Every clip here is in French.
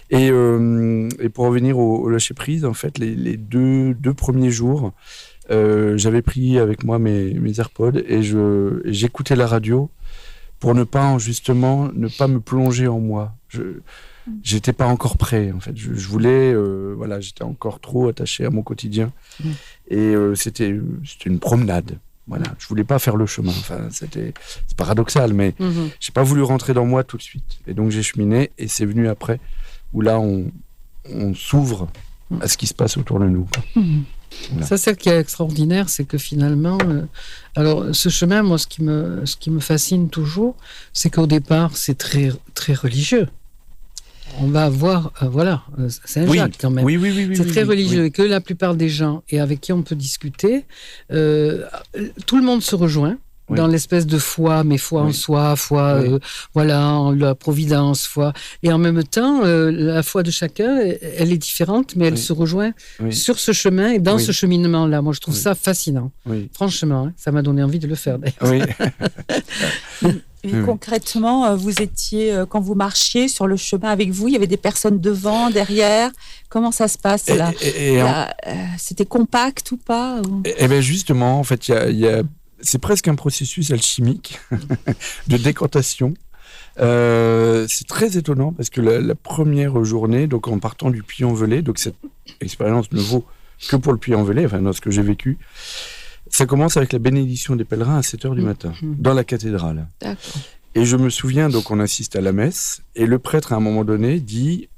Et pour revenir au lâcher-prise, en fait, les deux premiers jours, j'avais pris avec moi mes AirPods et j'écoutais la radio pour ne pas me plonger en moi. J'étais pas encore prêt, en fait. Je voulais, j'étais encore trop attaché à mon quotidien. Et c'était une promenade. Voilà, je voulais pas faire le chemin. Enfin, c'est paradoxal, mais j'ai pas voulu rentrer dans moi tout de suite. Et donc j'ai cheminé, et c'est venu après, où là on s'ouvre à ce qui se passe autour de nous. Voilà. Ça, c'est ce qui est extraordinaire, c'est que finalement, alors ce chemin, moi, ce qui me fascine toujours, c'est qu'au départ, c'est très très religieux. On va voir, Saint-Jacques quand même. Oui, c'est très religieux et que la plupart des gens et avec qui on peut discuter, tout le monde se rejoint dans l'espèce de foi, mais foi en soi, foi, en la providence, foi. Et en même temps, la foi de chacun, elle est différente, mais elle se rejoint sur ce chemin et dans ce cheminement-là. Moi, je trouve ça fascinant. Franchement, ça m'a donné envie de le faire d'ailleurs. Et concrètement, vous étiez, quand vous marchiez sur le chemin avec vous, il y avait des personnes devant, derrière. Comment ça se passe là, c'était compact ou pas ou... Eh bien justement, en fait, c'est presque un processus alchimique de décantation. C'est très étonnant parce que la première journée, donc en partant du Puy-en-Velay, donc cette expérience ne vaut que pour le Puy-en-Velay, enfin dans ce que j'ai vécu. Ça commence avec la bénédiction des pèlerins à 7h du matin, dans la cathédrale. D'accord. Et je me souviens, donc on assiste à la messe, et le prêtre, à un moment donné, dit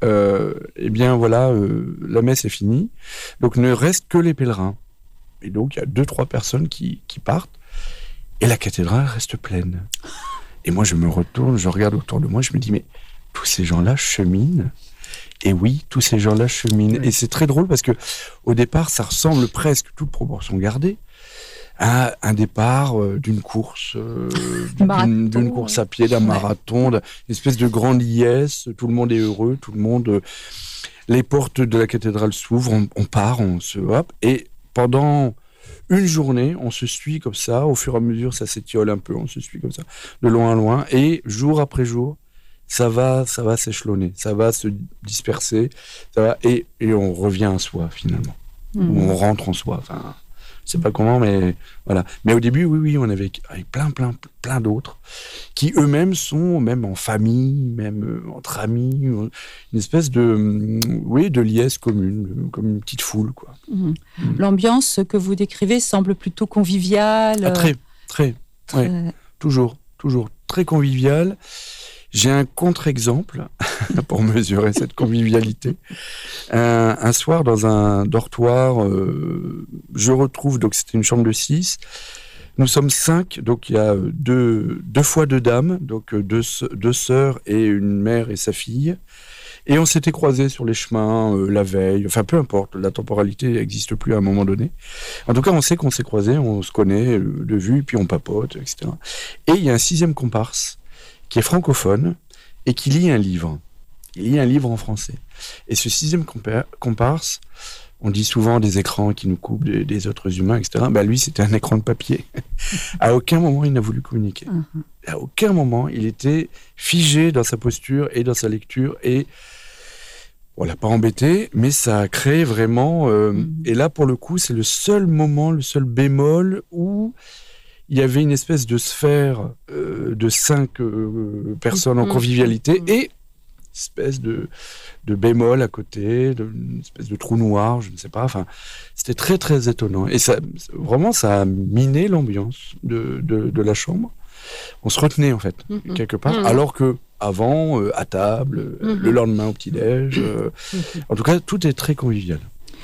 la messe est finie, donc ne reste que les pèlerins. Et donc, il y a 2-3 personnes qui partent, et la cathédrale reste pleine. Et moi, je me retourne, je regarde autour de moi, je me dis, mais tous ces gens-là cheminent. Et oui, tous ces gens-là cheminent. Oui. Et c'est très drôle parce que au départ, ça ressemble presque, toute proportion gardée, à un départ d'une course, d'une course à pied, d'un marathon, d'une espèce de grande liesse. Tout le monde est heureux, les portes de la cathédrale s'ouvrent, on part, et pendant une journée, on se suit comme ça. Au fur et à mesure, ça s'étiole un peu, on se suit comme ça, de loin en loin, et jour après jour, ça va s'échelonner, ça va se disperser, et on revient à soi finalement. On rentre en soi. Enfin, je sais pas comment, mais voilà. Mais au début, oui, on avait avec plein d'autres qui eux-mêmes sont même en famille, même entre amis, une espèce de liesse commune, comme une petite foule, quoi. L'ambiance que vous décrivez semble plutôt conviviale. Très. Ouais, toujours très conviviale. J'ai un contre-exemple pour mesurer cette convivialité. Un soir, dans un dortoir, je retrouve, donc c'était une chambre de 6, nous sommes 5, donc il y a deux fois 2 dames, donc deux sœurs et une mère et sa fille. Et on s'était croisés sur les chemins la veille, enfin peu importe, la temporalité n'existe plus à un moment donné. En tout cas, on sait qu'on s'est croisés, on se connaît de vue, puis on papote, etc. Et il y a un 6e comparse qui est francophone et qui lit un livre. Il lit un livre en français. Et ce 6e comparse, on dit souvent des écrans qui nous coupent des autres humains, etc. Lui, c'était un écran de papier. À aucun moment, il n'a voulu communiquer. À aucun moment, il était figé dans sa posture et dans sa lecture. Et on l'a pas embêté, mais ça a créé vraiment... Et là, pour le coup, c'est le seul moment, le seul bémol où il y avait une espèce de sphère de 5 personnes en convivialité et une espèce de bémol à côté, une espèce de trou noir, je ne sais pas. Enfin, c'était très, très étonnant. Et ça a miné l'ambiance de la chambre. On se retenait, en fait, quelque part, alors que avant, à table, le lendemain au petit-déj. En tout cas, tout est très convivial.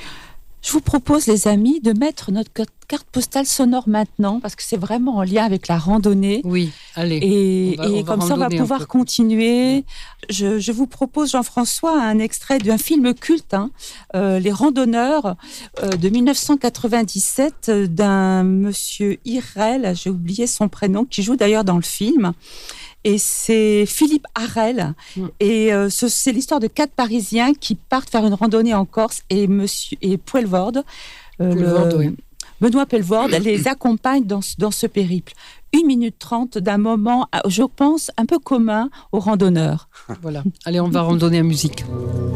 Je vous propose, les amis, de mettre notre carte postale sonore maintenant, parce que c'est vraiment en lien avec la randonnée. Oui, allez. Et comme ça, on va pouvoir continuer. Je vous propose, Jean-François, un extrait d'un film culte, Les Randonneurs, de 1997, d'un monsieur Irel, j'ai oublié son prénom, qui joue d'ailleurs dans le film. Et c'est Philippe Harel. Et c'est l'histoire de 4 Parisiens qui partent faire une randonnée en Corse. Et Poelvoorde, Benoît Poelvoorde, les accompagne dans ce périple. 1 minute 30 d'un moment, je pense, un peu commun aux randonneurs. Voilà. Allez, on va randonner en musique.